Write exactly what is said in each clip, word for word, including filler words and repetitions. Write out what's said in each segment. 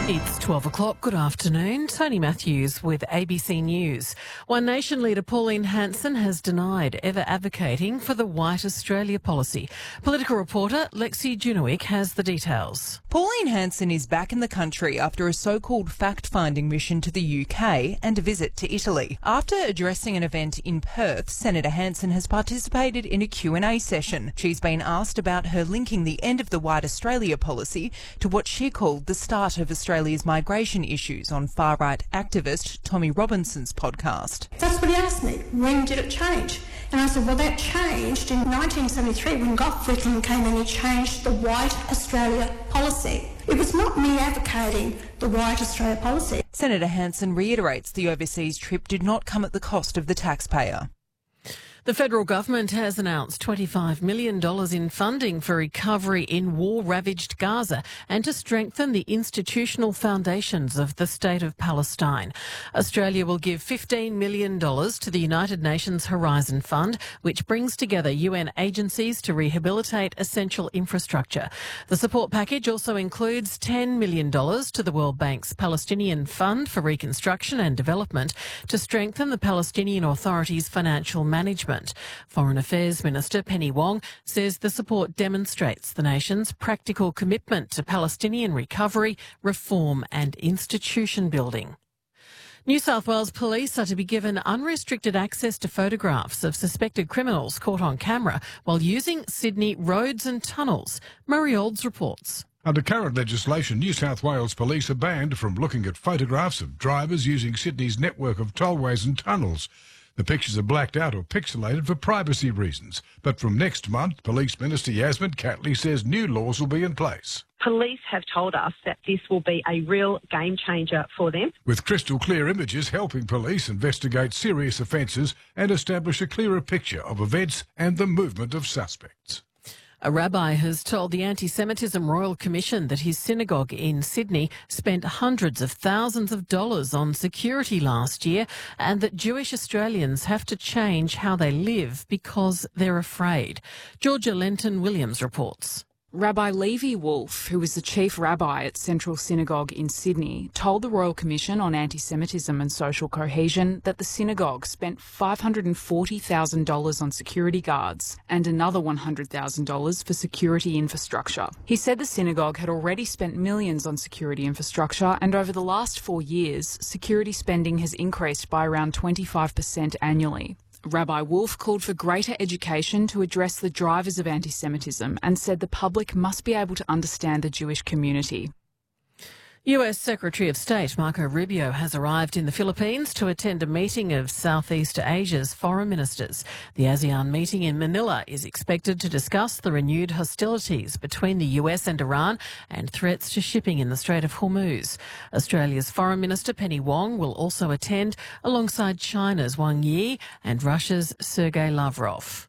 It's twelve o'clock. Good afternoon. Tony Matthews with A B C News. One Nation leader Pauline Hanson has denied ever advocating for the White Australia policy. Political reporter Lexi Junowick has the details. Pauline Hanson is back in the country after a so-called fact-finding mission to the U K and a visit to Italy. After addressing an event in Perth, Senator Hanson has participated in a Q and A session. She's been asked about her linking the end of the White Australia policy to what she called the start of Australia's migration issues on far-right activist Tommy Robinson's podcast. That's what he asked me. When did it change? And I said, well, that changed in nineteen seventy-three when Gough Whitlam came in and changed the White Australia policy. It was not me advocating the White Australia policy. Senator Hanson reiterates the overseas trip did not come at the cost of the taxpayer. The federal government has announced twenty-five million dollars in funding for recovery in war-ravaged Gaza and to strengthen the institutional foundations of the State of Palestine. Australia will give fifteen million dollars to the United Nations Horizon Fund, which brings together U N agencies to rehabilitate essential infrastructure. The support package also includes ten million dollars to the World Bank's Palestinian Fund for Reconstruction and Development to strengthen the Palestinian Authority's financial management. Foreign Affairs Minister Penny Wong says the support demonstrates the nation's practical commitment to Palestinian recovery, reform and institution building. New South Wales Police are to be given unrestricted access to photographs of suspected criminals caught on camera while using Sydney roads and tunnels. Murray Olds reports. Under current legislation, New South Wales Police are banned from looking at photographs of drivers using Sydney's network of tollways and tunnels. The pictures are blacked out or pixelated for privacy reasons. But from next month, Police Minister Yasmin Catley says new laws will be in place. Police have told us that this will be a real game changer for them. With crystal clear images helping police investigate serious offences and establish a clearer picture of events and the movement of suspects. A rabbi has told the Anti-Semitism Royal Commission that his synagogue in Sydney spent hundreds of thousands of dollars on security last year and that Jewish Australians have to change how they live because they're afraid. Georgia Lenton-Williams reports. Rabbi Levi Wolf, who was the chief rabbi at Central Synagogue in Sydney, told the Royal Commission on Anti-Semitism and Social Cohesion that the synagogue spent five hundred forty thousand dollars on security guards and another one hundred thousand dollars for security infrastructure. He said the synagogue had already spent millions on security infrastructure, and over the last four years, security spending has increased by around twenty-five percent annually. Rabbi Wolf called for greater education to address the drivers of anti-Semitism and said the public must be able to understand the Jewish community. U S Secretary of State Marco Rubio has arrived in the Philippines to attend a meeting of Southeast Asia's foreign ministers. The ASEAN meeting in Manila is expected to discuss the renewed hostilities between the U S and Iran and threats to shipping in the Strait of Hormuz. Australia's Foreign Minister Penny Wong will also attend alongside China's Wang Yi and Russia's Sergei Lavrov.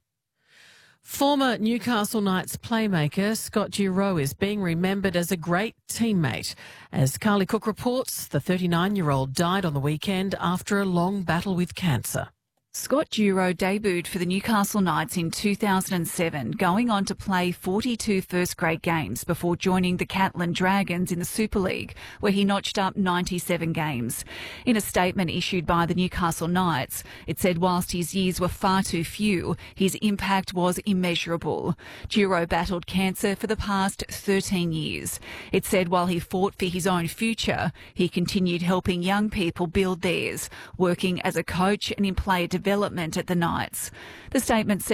Former Newcastle Knights playmaker Scott Giroux is being remembered as a great teammate. As Carly Cook reports, the thirty-nine-year-old died on the weekend after a long battle with cancer. Scott Giroux debuted for the Newcastle Knights in two thousand seven, going on to play forty-two first-grade games before joining the Catlin Dragons in the Super League, where he notched up ninety-seven games. In a statement issued by the Newcastle Knights, it said whilst his years were far too few, his impact was immeasurable. Giroux battled cancer for the past thirteen years. It said while he fought for his own future, he continued helping young people build theirs, working as a coach and in player development at the Knights. The statement said